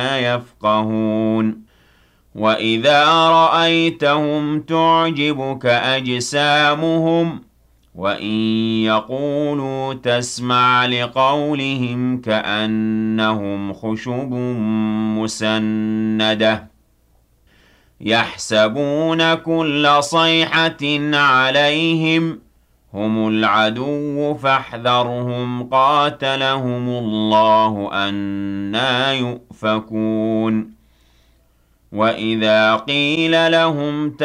يفقهون وإذا رأيتهم تعجبك أجسامهم وإن يقولوا تسمع لقولهم كأنهم خشب مسندة يحسبون كل صيحة عليهم هم العدو فاحذرهم قاتلهم الله أنى يؤفكون وإذا قيل لهم